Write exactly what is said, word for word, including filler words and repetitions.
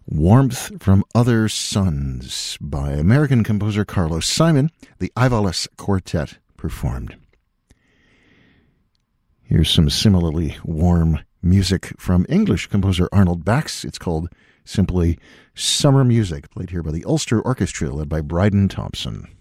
Warmth from Other Suns by American composer Carlos Simon, the Ivalis Quartet performed. Here's some similarly warm music from English composer Arnold Bax. It's called simply Summer Music, played here by the Ulster Orchestra, led by Bryden Thompson.